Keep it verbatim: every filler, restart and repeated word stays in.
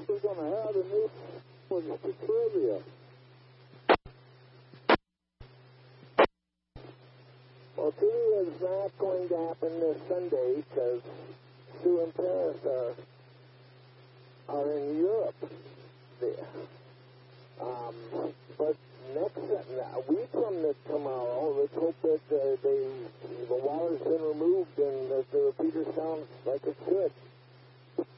we're going to have a new one for trivia. Well, trivia is not going to happen this Sunday because Sue and Paris are, are in Europe there. Um, but next, a week from this tomorrow, let's hope that uh, they, the water's been removed and that the repeater sounds like it should.